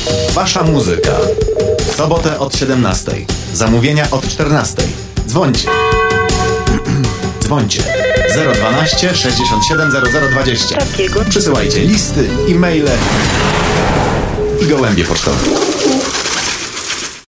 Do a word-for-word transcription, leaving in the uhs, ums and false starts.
Wasza muzyka. W sobotę od siedemnastej. Zamówienia od czternastej. Dzwońcie. Dzwońcie. zero dwanaście sześćdziesiąt siedem zero zero dwadzieścia. Takiego. Przysyłajcie listy, e-maile i gołębie pocztowe.